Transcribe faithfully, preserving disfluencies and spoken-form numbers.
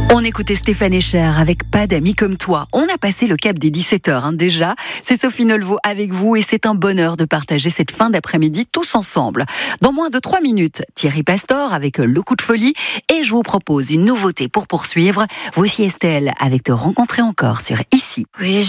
On écoutait Stéphane Echer avec Pas d'amis comme toi. On a passé le cap des dix-sept heures hein, déjà. C'est Sophie Nolvaud avec vous et c'est un bonheur de partager cette fin d'après-midi tous ensemble. Dans moins de trois minutes, Thierry Pastor avec Le Coup de Folie et je vous propose une nouveauté pour poursuivre. Voici Estelle avec Te rencontrer encore sur Ici. Oui,